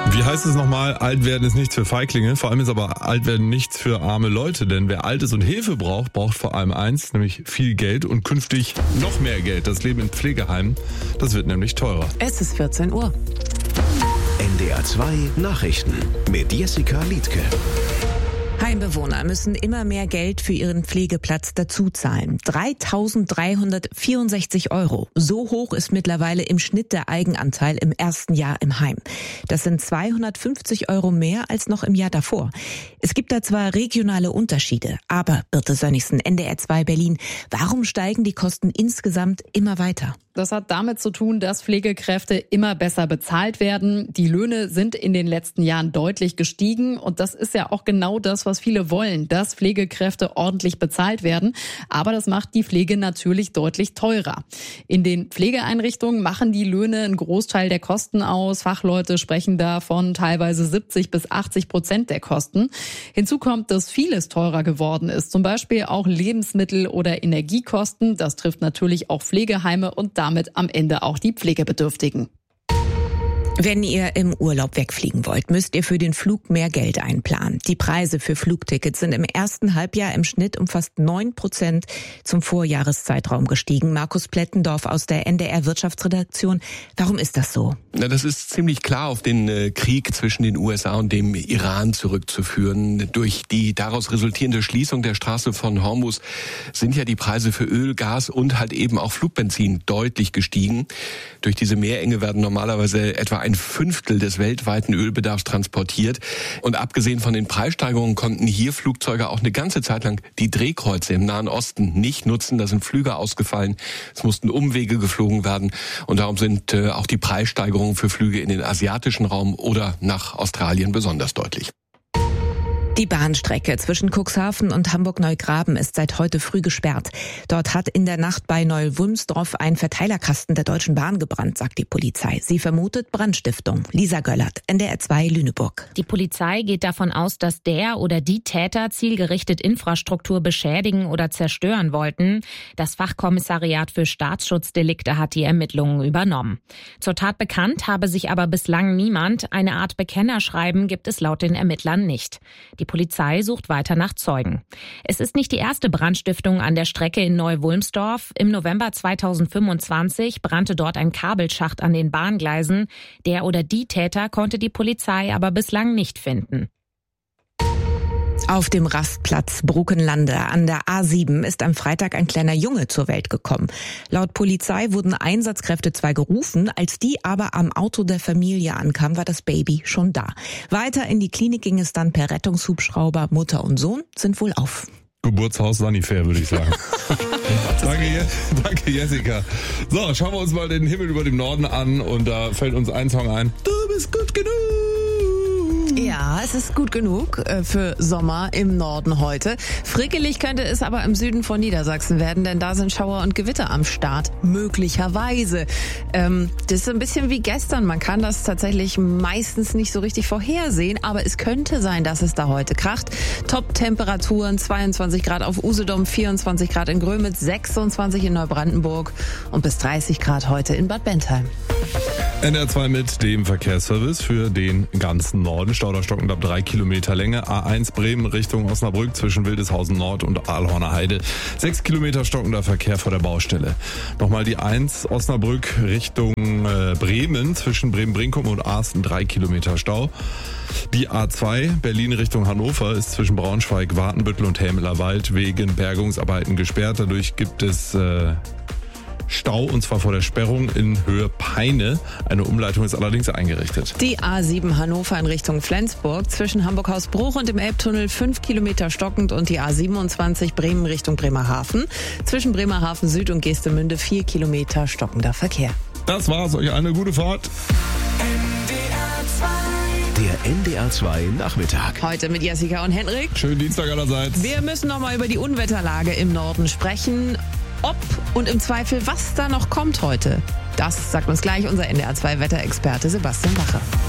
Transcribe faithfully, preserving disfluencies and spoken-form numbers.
Wie heißt es nochmal? Alt werden ist nichts für Feiglinge. Vor allem ist aber alt werden nichts für arme Leute. Denn wer alt ist und Hilfe braucht, braucht vor allem eins, nämlich viel Geld und künftig noch mehr Geld. Das Leben in Pflegeheimen, das wird nämlich teurer. Es ist vierzehn Uhr. N D R zwei Nachrichten mit Jessica Liedtke. Heimbewohner müssen immer mehr Geld für ihren Pflegeplatz dazuzahlen. dreitausenddreihundertvierundsechzig Euro. So hoch ist mittlerweile im Schnitt der Eigenanteil im ersten Jahr im Heim. Das sind zweihundertfünfzig Euro mehr als noch im Jahr davor. Es gibt da zwar regionale Unterschiede, aber Birte Sönnigsen, N D R zwei Berlin, warum steigen die Kosten insgesamt immer weiter? Das hat damit zu tun, dass Pflegekräfte immer besser bezahlt werden. Die Löhne sind in den letzten Jahren deutlich gestiegen und das ist ja auch genau das, was viele wollen, dass Pflegekräfte ordentlich bezahlt werden. Aber das macht die Pflege natürlich deutlich teurer. In den Pflegeeinrichtungen machen die Löhne einen Großteil der Kosten aus. Fachleute sprechen da von teilweise siebzig bis achtzig Prozent der Kosten. Hinzu kommt, dass vieles teurer geworden ist. Zum Beispiel auch Lebensmittel oder Energiekosten. Das trifft natürlich auch Pflegeheime und damit am Ende auch die Pflegebedürftigen. Wenn ihr im Urlaub wegfliegen wollt, müsst ihr für den Flug mehr Geld einplanen. Die Preise für Flugtickets sind im ersten Halbjahr im Schnitt um fast neun Prozent zum Vorjahreszeitraum gestiegen. Markus Plettendorf aus der N D R Wirtschaftsredaktion. Warum ist das so? Na, das ist ziemlich klar auf den äh, Krieg zwischen den U S A und dem Iran zurückzuführen. Durch die daraus resultierende Schließung der Straße von Hormuz sind ja die Preise für Öl, Gas und halt eben auch Flugbenzin deutlich gestiegen. Durch diese Meerenge werden normalerweise etwa ein Fünftel des weltweiten Ölbedarfs transportiert. Und abgesehen von den Preissteigerungen konnten hier Flugzeuge auch eine ganze Zeit lang die Drehkreuze im Nahen Osten nicht nutzen. Da sind Flüge ausgefallen. Es mussten Umwege geflogen werden. Und darum sind äh, auch die Preissteigerungen für Flüge in den asiatischen Raum oder nach Australien besonders deutlich. Die Bahnstrecke zwischen Cuxhaven und Hamburg-Neugraben ist seit heute früh gesperrt. Dort hat in der Nacht bei Neu-Wulmsdorf ein Verteilerkasten der Deutschen Bahn gebrannt, sagt die Polizei. Sie vermutet Brandstiftung. Lisa Göllert, N D R zwei Lüneburg. Die Polizei geht davon aus, dass der oder die Täter zielgerichtet Infrastruktur beschädigen oder zerstören wollten. Das Fachkommissariat für Staatsschutzdelikte hat die Ermittlungen übernommen. Zur Tat bekannt habe sich aber bislang niemand. Eine Art Bekennerschreiben gibt es laut den Ermittlern nicht. Die Polizei sucht weiter nach Zeugen. Es ist nicht die erste Brandstiftung an der Strecke in Neu-Wulmsdorf. Im November zweitausendfünfundzwanzig brannte dort ein Kabelschacht an den Bahngleisen. Der oder die Täter konnte die Polizei aber bislang nicht finden. Auf dem Rastplatz Bruckenlande an der A sieben ist am Freitag ein kleiner Junge zur Welt gekommen. Laut Polizei wurden Einsatzkräfte zwar gerufen, als die aber am Auto der Familie ankam, war das Baby schon da. Weiter in die Klinik ging es dann per Rettungshubschrauber. Mutter und Sohn sind wohl auf. Geburtshaus Sanifair, würde ich sagen. danke, danke, Jessica. So, schauen wir uns mal den Himmel über dem Norden an und da fällt uns ein Song ein. Du bist gut genug. Ja, es ist gut genug für Sommer im Norden heute. Frickelig könnte es aber im Süden von Niedersachsen werden, denn da sind Schauer und Gewitter am Start. Möglicherweise. Ähm, das ist ein bisschen wie gestern. Man kann das tatsächlich meistens nicht so richtig vorhersehen, aber es könnte sein, dass es da heute kracht. Top-Temperaturen, zweiundzwanzig Grad auf Usedom, vierundzwanzig Grad in Grömitz, sechsundzwanzig in Neubrandenburg und bis dreißig Grad heute in Bad Bentheim. N D R zwei mit dem Verkehrsservice für den ganzen Norden. Stauder stockend ab drei Kilometer Länge. A eins Bremen Richtung Osnabrück zwischen Wildeshausen Nord und Aalhorner Heide. Sechs Kilometer stockender Verkehr vor der Baustelle. Nochmal die eins Osnabrück Richtung äh, Bremen zwischen Bremen-Brinkum und Asten. Drei Kilometer Stau. Die A zwei Berlin Richtung Hannover ist zwischen Braunschweig, Wartenbüttel und Hämelerwald wegen Bergungsarbeiten gesperrt. Dadurch gibt es äh, Stau, und zwar vor der Sperrung in Höhe Peine. Eine Umleitung ist allerdings eingerichtet. Die A sieben Hannover in Richtung Flensburg zwischen Hamburg-Hausbruch und dem Elbtunnel fünf Kilometer stockend und die A siebenundzwanzig Bremen Richtung Bremerhaven. Zwischen Bremerhaven Süd und Geestemünde vier Kilometer stockender Verkehr. Das war's, euch eine gute Fahrt. Der N D R zwei Nachmittag. Heute mit Jessica und Henrik. Schönen Dienstag allerseits. Wir müssen noch mal über die Unwetterlage im Norden sprechen. Ob und im Zweifel, was da noch kommt heute. Das sagt uns gleich unser N D R zwei Wetterexperte Sebastian Bacher.